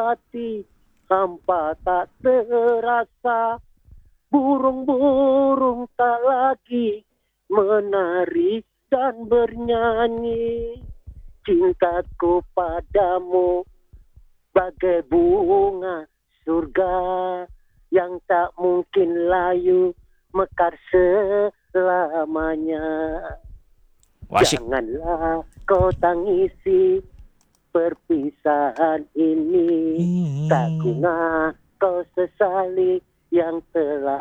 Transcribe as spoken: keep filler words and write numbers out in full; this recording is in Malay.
hati hampa tak terasa, burung-burung tak lagi menari dan bernyanyi. Cintaku padamu bagai bunga surga yang tak mungkin layu mekar selamanya. Wasyik. Janganlah kau tangisi perpisahan ini, tak guna kau sesali yang telah